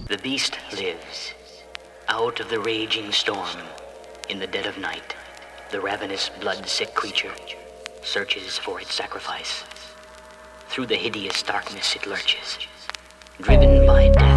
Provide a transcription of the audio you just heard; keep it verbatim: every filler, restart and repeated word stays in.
The beast lives. Out of the raging storm, in the dead of night, the ravenous, blood-sick creature searches for its sacrifice. Through the hideous darkness it lurches, driven by death.